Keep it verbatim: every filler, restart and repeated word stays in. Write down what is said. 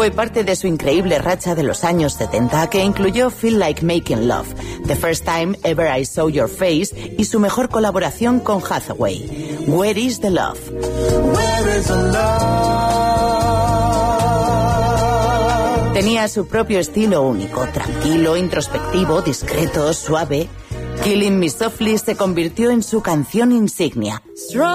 Fue parte de su increíble racha de los años setenta, que incluyó Feel Like Making Love, The First Time Ever I Saw Your Face y su mejor colaboración con Hathaway, Where is the Love? Where is the love? Tenía su propio estilo único, tranquilo, introspectivo, discreto, suave. Killing Me Softly se convirtió en su canción insignia.